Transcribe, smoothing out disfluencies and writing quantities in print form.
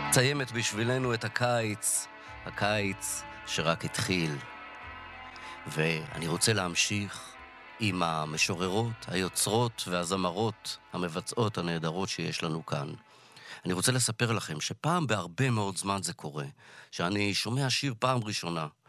מסיימת בשבילנו את הקיץ, הקיץ שרק התחיל. ואני רוצה להמשיך עם המשוררות, היוצרות והזמרות, המבצעות הנהדרות שיש לנו כאן. אני רוצה לספר לכם שפעם בהרבה מאוד זמן זה קורה, שאני שומע שיר פעם ראשונה,